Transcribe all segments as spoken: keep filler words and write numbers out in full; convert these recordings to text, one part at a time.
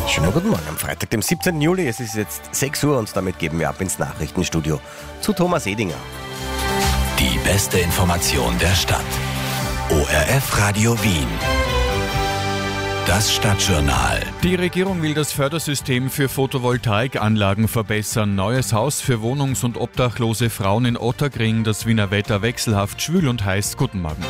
Schönen guten Morgen am Freitag, dem siebzehnten Juli. Es ist jetzt sechs Uhr und damit geben wir ab ins Nachrichtenstudio zu Thomas Edinger. Die beste Information der Stadt. O R F Radio Wien. Das Stadtjournal. Die Regierung will das Fördersystem für Photovoltaikanlagen verbessern. Neues Haus für wohnungs- und obdachlose Frauen in Ottakring. Das Wiener Wetter wechselhaft schwül und heiß. Guten Morgen.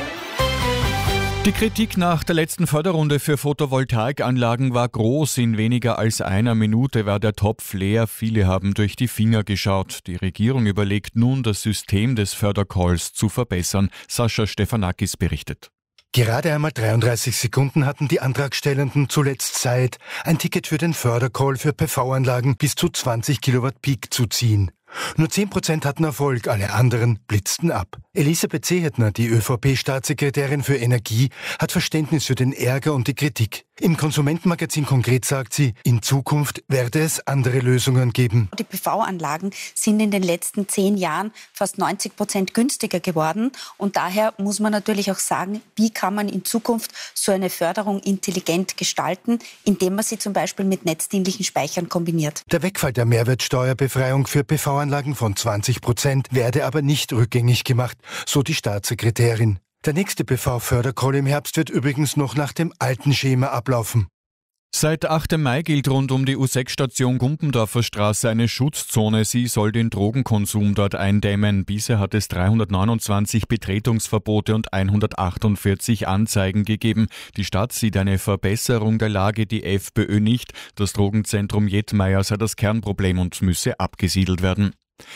Die Kritik nach der letzten Förderrunde für Photovoltaikanlagen war groß. In weniger als einer Minute war der Topf leer. Viele haben durch die Finger geschaut. Die Regierung überlegt nun, das System des Fördercalls zu verbessern. Sascha Stefanakis berichtet. Gerade einmal dreiunddreißig Sekunden hatten die Antragstellenden zuletzt Zeit, ein Ticket für den Fördercall für P V-Anlagen bis zu zwanzig Kilowatt Peak zu ziehen. Nur zehn Prozent hatten Erfolg, alle anderen blitzten ab. Elisabeth Sehetner, die Ö V P-Staatssekretärin für Energie, hat Verständnis für den Ärger und die Kritik. Im Konsumentenmagazin Konkret sagt sie, in Zukunft werde es andere Lösungen geben. Die P V-Anlagen sind in den letzten zehn Jahren fast neunzig Prozent günstiger geworden. Und daher muss man natürlich auch sagen, wie kann man in Zukunft so eine Förderung intelligent gestalten, indem man sie zum Beispiel mit netzdienlichen Speichern kombiniert. Der Wegfall der Mehrwertsteuerbefreiung für P V-Anlagen von zwanzig Prozent werde aber nicht rückgängig gemacht, so die Staatssekretärin. Der nächste P V-Fördercall im Herbst wird übrigens noch nach dem alten Schema ablaufen. Seit achtem Mai gilt rund um die U sechs Station Gumpendorfer Straße eine Schutzzone. Sie soll den Drogenkonsum dort eindämmen. Bisher hat es dreihundertneunundzwanzig Betretungsverbote und hundertachtundvierzig Anzeigen gegeben. Die Stadt sieht eine Verbesserung der Lage, die FPÖ nicht. Das Drogenzentrum Jettmeier sei das Kernproblem und müsse abgesiedelt werden.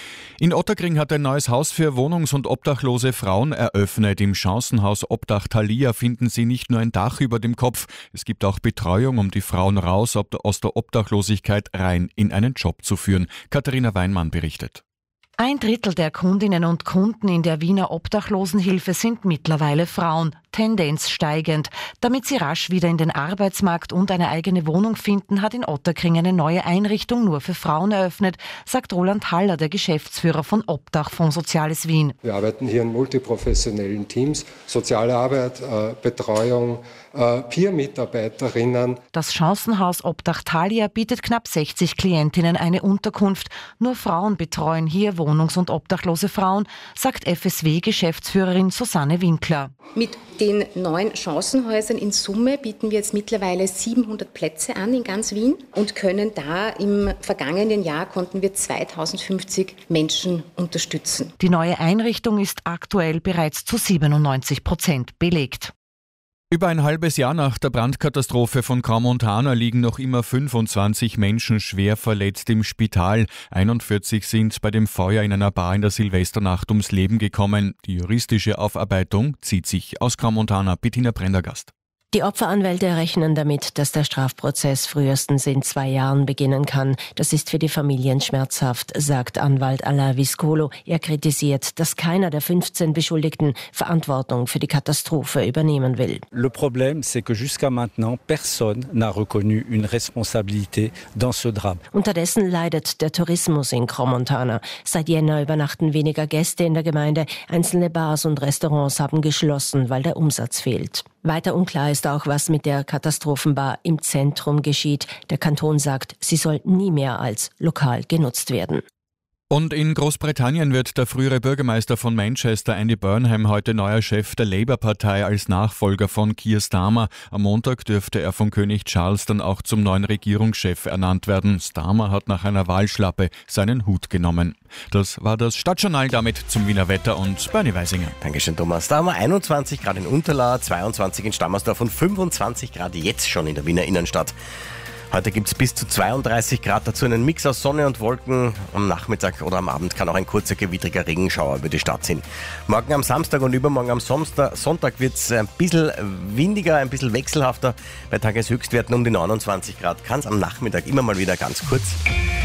In Ottakring hat ein neues Haus für wohnungs- und obdachlose Frauen eröffnet. Im Chancenhaus Obdach Thalia finden sie nicht nur ein Dach über dem Kopf, es gibt auch Betreuung, um die Frauen raus aus der Obdachlosigkeit rein in einen Job zu führen. Katharina Weinmann berichtet. Ein Drittel der Kundinnen und Kunden in der Wiener Obdachlosenhilfe sind mittlerweile Frauen, Tendenz steigend. Damit sie rasch wieder in den Arbeitsmarkt und eine eigene Wohnung finden, hat in Ottakring eine neue Einrichtung nur für Frauen eröffnet, sagt Roland Haller, der Geschäftsführer von Obdach Fonds Soziales Wien. Wir arbeiten hier in multiprofessionellen Teams, soziale Arbeit, äh, Betreuung, äh, Peer-Mitarbeiterinnen. Das Chancenhaus Obdach Thalia bietet knapp sechzig Klientinnen eine Unterkunft. Nur Frauen betreuen hier wohnungs- und obdachlose Frauen, sagt F S W-Geschäftsführerin Susanne Winkler. Mit den neuen Chancenhäusern in Summe bieten wir jetzt mittlerweile siebenhundert Plätze an in ganz Wien und können da im vergangenen Jahr konnten wir zweitausendfünfzig Menschen unterstützen. Die neue Einrichtung ist aktuell bereits zu siebenundneunzig Prozent belegt. Über ein halbes Jahr nach der Brandkatastrophe von Crans-Montana liegen noch immer fünfundzwanzig Menschen schwer verletzt im Spital. einundvierzig sind bei dem Feuer in einer Bar in der Silvesternacht ums Leben gekommen. Die juristische Aufarbeitung zieht sich aus Crans-Montana. Bettina Prendergast. Die Opferanwälte rechnen damit, dass der Strafprozess frühestens in zwei Jahren beginnen kann. Das ist für die Familien schmerzhaft, sagt Anwalt Alain Viscolo. Er kritisiert, dass keiner der fünfzehn Beschuldigten Verantwortung für die Katastrophe übernehmen will. Le problème, c'est que jusqu'à maintenant, personne n'a reconnu une responsabilité dans ce drame. Unterdessen leidet der Tourismus in Crans-Montana. Seit Jänner übernachten weniger Gäste in der Gemeinde. Einzelne Bars und Restaurants haben geschlossen, weil der Umsatz fehlt. Weiter unklar ist auch, was mit der Katastrophenbar im Zentrum geschieht. Der Kanton sagt, sie soll nie mehr als Lokal genutzt werden. Und in Großbritannien wird der frühere Bürgermeister von Manchester, Andy Burnham, heute neuer Chef der Labour-Partei als Nachfolger von Keir Starmer. Am Montag dürfte er von König Charles dann auch zum neuen Regierungschef ernannt werden. Starmer hat nach einer Wahlschlappe seinen Hut genommen. Das war das Stadtjournal, damit zum Wiener Wetter und Bernie Weisinger. Dankeschön, Thomas. Da haben wir einundzwanzig Grad in Unterlaa, zweiundzwanzig in Stammersdorf und fünfundzwanzig Grad jetzt schon in der Wiener Innenstadt. Heute gibt es bis zu zweiunddreißig Grad, dazu einen Mix aus Sonne und Wolken. Am Nachmittag oder am Abend kann auch ein kurzer gewittriger Regenschauer über die Stadt ziehen. Morgen am Samstag und übermorgen am Sonntag wird es ein bisschen windiger, ein bisschen wechselhafter. Bei Tageshöchstwerten um die neunundzwanzig Grad kann es am Nachmittag immer mal wieder ganz kurz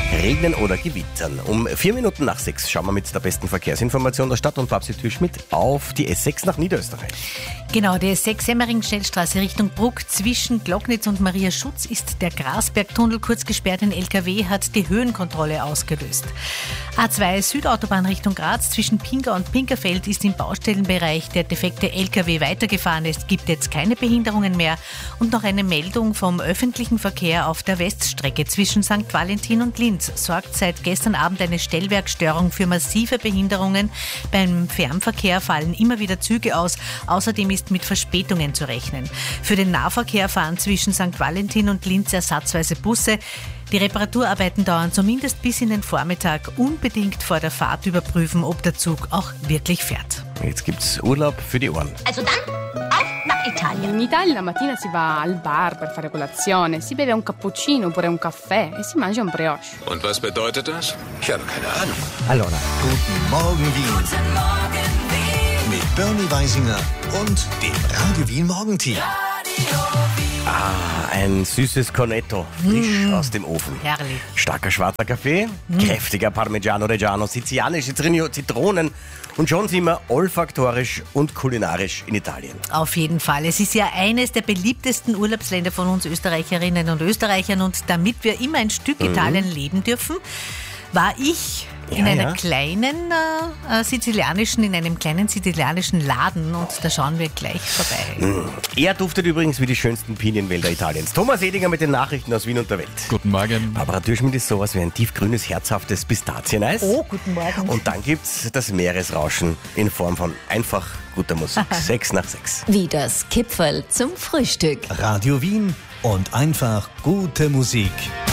regnen oder gewittern. Um vier Minuten nach sechs schauen wir mit der besten Verkehrsinformation der Stadt und Babsi Tüschmidt auf die S sechs nach Niederösterreich. Genau, die S sechs Semmering-Schnellstraße Richtung Bruck zwischen Glocknitz und Maria Schutz ist der Grasbergtunnel kurz gesperrt. Ein L K W hat die Höhenkontrolle ausgelöst. A zwei Südautobahn Richtung Graz zwischen Pinga und Pinkerfeld ist im Baustellenbereich der defekte L K W weitergefahren. Es gibt jetzt keine Behinderungen mehr. Und noch eine Meldung vom öffentlichen Verkehr auf der Weststrecke zwischen Sankt Valentin und Linz sorgt seit gestern Abend eine Stellwerkstörung für massive Behinderungen. Beim Fernverkehr fallen immer wieder Züge aus. Außerdem ist mit Verspätungen zu rechnen. Für den Nahverkehr fahren zwischen Sankt Valentin und Linz ersatzweise Busse. Die Reparaturarbeiten dauern zumindest bis in den Vormittag. Unbedingt vor der Fahrt überprüfen, ob der Zug auch wirklich fährt. Jetzt gibt's Urlaub für die Ohren. Also dann, auf nach Italien. In Italia la mattina si va al bar per fare colazione, si beve un cappuccino oppure un caffè e si mangia un brioche. Und was bedeutet das? Ich habe keine Ahnung. Allora, guten Morgen Wien. Guten Morgen Wien. Mit Bernie Weisinger und dem Radio Wien Morgenteam. Ah, ein süßes Cornetto, frisch mm. aus dem Ofen. Herrlich. Starker schwarzer Kaffee, mm. kräftiger Parmigiano Reggiano, sizilianische Zitronen und schon sind wir olfaktorisch und kulinarisch in Italien. Auf jeden Fall. Es ist ja eines der beliebtesten Urlaubsländer von uns Österreicherinnen und Österreichern und damit wir immer ein Stück mm. Italien leben dürfen, war ich in ja, einer ja. kleinen äh, sizilianischen, in einem kleinen sizilianischen Laden und da schauen wir gleich vorbei. Mm. Er duftet übrigens wie die schönsten Pinienwälder Italiens. Thomas Edinger mit den Nachrichten aus Wien und der Welt. Guten Morgen. Barbara Tüschmidt ist sowas wie ein tiefgrünes, herzhaftes Pistazieneis. Oh, guten Morgen. Und dann gibt's das Meeresrauschen in Form von einfach guter Musik. Sechs nach sechs. Wie das Kipferl zum Frühstück. Radio Wien und einfach gute Musik.